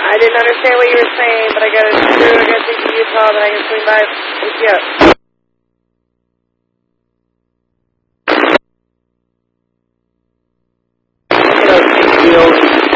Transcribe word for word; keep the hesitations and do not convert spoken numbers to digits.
I didn't understand what you were saying, but I got to do. I got to take you to Utah, then I can swing by. Pick you up. You know,